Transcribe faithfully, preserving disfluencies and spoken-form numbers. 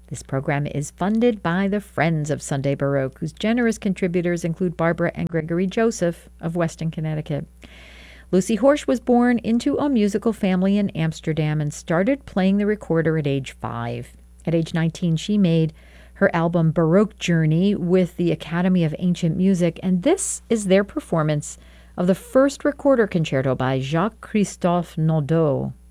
This program is funded by the Friends of Sunday Baroque, whose generous contributors include Barbara and Gregory Joseph of Weston, Connecticut. Lucy Horsch was born into a musical family in Amsterdam and started playing the recorder at age five. At age nineteen, she made her album Baroque Journey with the Academy of Ancient Music, and this is their performance of the first recorder concerto by Jacques-Christophe Naudot.